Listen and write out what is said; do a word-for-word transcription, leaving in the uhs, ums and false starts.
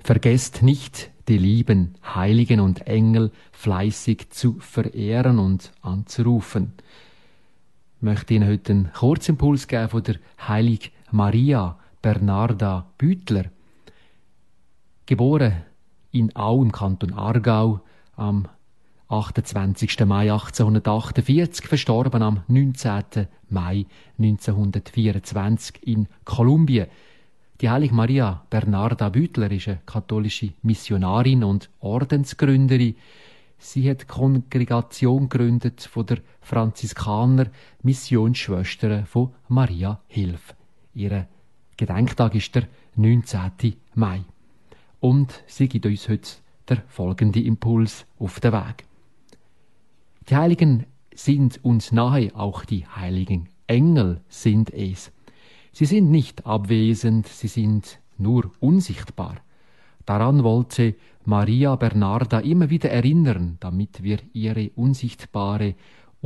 Vergesst nicht, die lieben Heiligen und Engel fleißig zu verehren und anzurufen. Ich möchte Ihnen heute einen Kurzimpuls geben von der Heilig Maria Bernarda Büttler. Geboren in Au im Kanton Aargau am achtundzwanzigsten Mai achtzehnhundertachtundvierzig, verstorben am neunzehnten Mai neunzehnhundertvierundzwanzig in Kolumbien. Die Heilige Maria Bernarda Büttler ist eine katholische Missionarin und Ordensgründerin. Sie hat die Kongregation gegründet von der Franziskaner Missionsschwestern von Maria Hilf. Ihr Gedenktag ist der neunzehnten Mai. Und sie gibt uns heute der folgende Impuls auf den Weg. Die Heiligen sind uns nahe, auch die heiligen Engel sind es. Sie sind nicht abwesend, sie sind nur unsichtbar. Daran wollte Maria Bernarda immer wieder erinnern, damit wir ihre unsichtbare